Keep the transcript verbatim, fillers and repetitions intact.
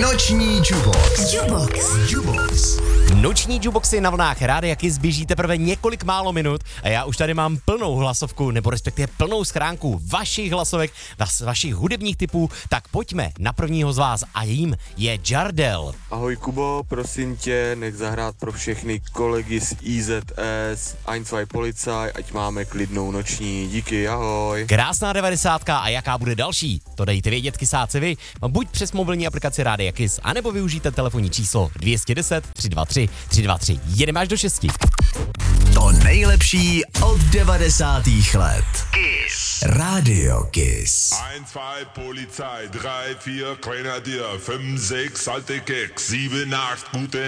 Noční Jubox. Jubox. Jubox. Noční Juboxy na vlnách Rádia Kiss běží teprve několik málo minut a já už tady mám plnou hlasovku, nebo respektive plnou schránku vašich hlasovek, vas, vašich hudebních typů, tak pojďme na prvního z vás a jím je Jardel. Ahoj Kubo, prosím tě, nech zahrát pro všechny kolegy z I Z S, eins zwei Polizei, ať máme klidnou noční, díky, ahoj. Krásná devadesátka a jaká bude další? To dejte vědět kysáci vy, buď přes mobilní aplikaci Rádia Kiss, anebo využijte telefonní číslo dvě stě deset, tři dva tři, tři dva tři. Jedeme až do šesti. To nejlepší od devadesátých let. Kiss. Radio Kiss. eins, zwei, Polizei, drei, vier, Grenadier, fünf, sechs, alte Keks, sieben, acht, gute